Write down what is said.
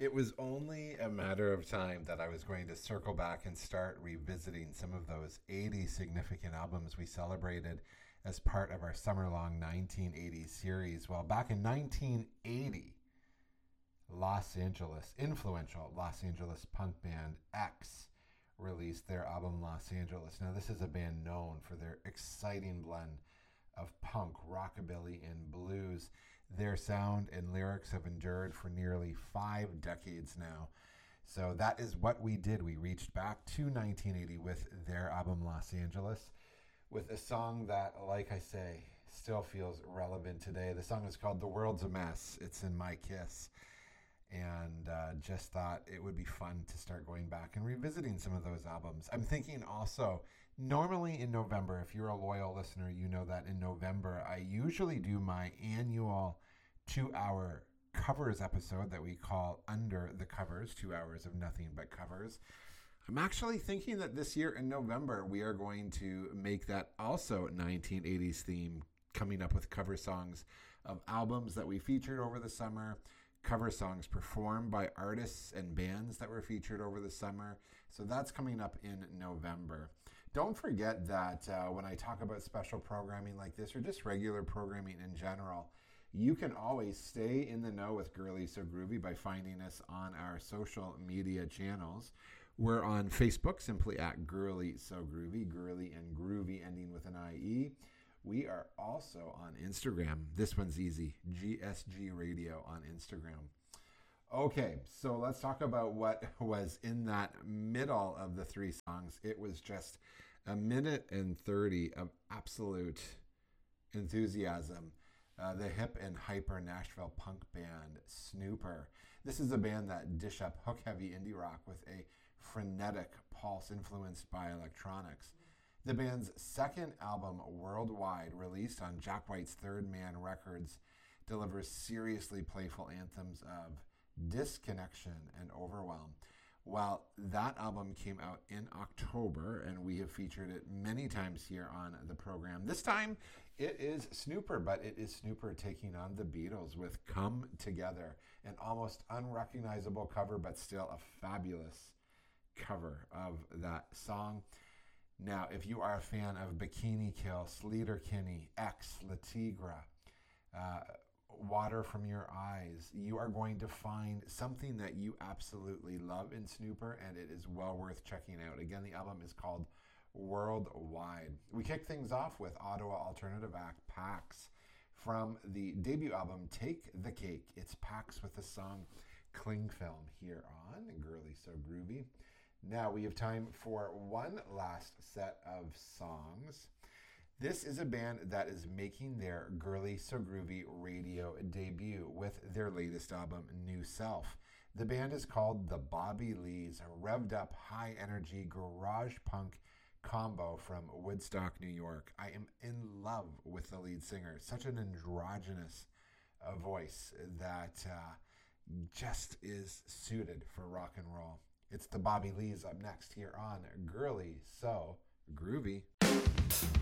It was only a matter of time that I was going to circle back and start revisiting some of those 80 significant albums we celebrated as part of our summer-long 1980s series. Well, back in 1980, influential Los Angeles punk band X released their album Los Angeles. Now, this is a band known for their exciting blend of punk, rockabilly, and blues. Their sound and lyrics have endured for nearly 5 decades now. So that is what we did. We reached back to 1980 with their album Los Angeles, with a song that, like I say, still feels relevant today. The song is called The World's a Mess. It's in My Kiss. And just thought it would be fun to start going back and revisiting some of those albums. I'm thinking also, normally in November, if you're a loyal listener, you know that in November, I usually do my annual 2-hour covers episode that we call Under the Covers, 2 hours of nothing but covers. I'm actually thinking that this year in November, we are going to make that also 1980s theme, coming up with cover songs of albums that we featured over the summer, cover songs performed by artists and bands that were featured over the summer. So that's coming up in November. Don't forget that when I talk about special programming like this, or just regular programming in general, you can always stay in the know with Girly So Groovy by finding us on our social media channels. We're on Facebook, simply at Girly So Groovy, Girly and Groovy ending with an IE. We are also on Instagram. This one's easy. GSG Radio on Instagram. Okay, so let's talk about what was in that middle of the 3 songs. It was just a minute and 30 of absolute enthusiasm. The hip and hyper Nashville punk band Snooper. This is a band that dish up hook-heavy indie rock with a frenetic pulse influenced by electronics. The band's second album, Worldwide, released on Jack White's Third Man Records, delivers seriously playful anthems of disconnection and overwhelm. While that album came out in October, and we have featured it many times here on the program. This time, it is Snooper, but it is Snooper taking on the Beatles with Come Together, an almost unrecognizable cover, but still a fabulous cover of that song. Now, if you are a fan of Bikini Kill, Sleater Kinney, X, La Tigra, Water From Your Eyes, you are going to find something that you absolutely love in Snooper, and it is well worth checking out. Again, the album is called Worldwide. We kick things off with Ottawa alternative act Pax from the debut album Take the Cake. It's Pax with the song Cling Film here on Girly So Groovy. Now we have time for one last set of songs. This is a band that is making their Girly So Groovy radio debut with their latest album, New Self. The band is called the Bobby Lees, a revved up, high energy garage punk combo from Woodstock, New York. I am in love with the lead singer. Such an androgynous voice that just is suited for rock and roll. It's the Bobby Lees up next here on Girly So Groovy.